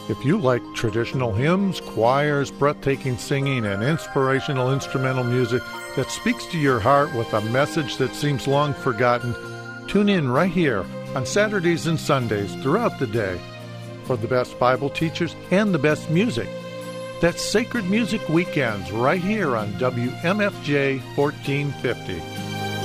If you like traditional hymns, choirs, breathtaking singing, and inspirational instrumental music that speaks to your heart with a message that seems long forgotten, tune in right here on Saturdays and Sundays throughout the day for the best Bible teachers and the best music. That's Sacred Music Weekends right here on WMFJ 1450.